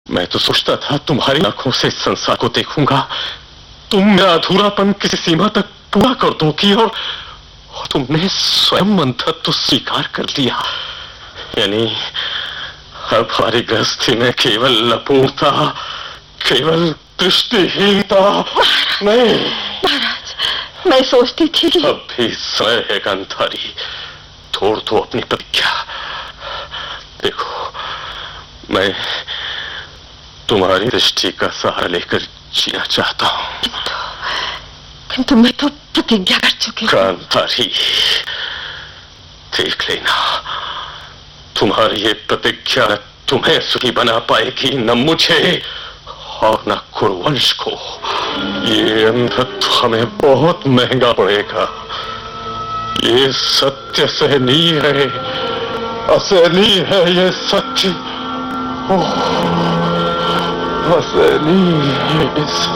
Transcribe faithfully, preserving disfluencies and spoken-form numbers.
मैं तो सोचता था तुम्हारी आंखों से संसार को देखूंगा, तुम मेरा अधूरापन किसी सीमा तक पूरा कर दोगी और, और तुमने स्वयं अंधत्व स्वीकार कर लिया। यानी अब हमारी गृहस्थी में केवल अपूर्णता, केवल दृष्टिहीनता नहीं। महाराज, मैं सोचती थी कि अब भी समय है गांधारी, तोड़ दो अपनी प्रतिज्ञा। देखो, मैं तुम्हारी दृष्टि का सहारा लेकर जीना चाहता हूं। किंतु, किंतु मैं तो प्रतिज्ञा कर चुकी हूं। गांधारी, देख लेना, तुम्हारी ये प्रतिज्ञा न तुम्हें सुखी बना पाएगी, न मुझे और न कुरुवंश को। ये अंधत्व हमें बहुत महंगा पड़ेगा। ये सत्य सहनीय है, असहनीय है ये सत्य। ओह, असहनीय है ये सत्य।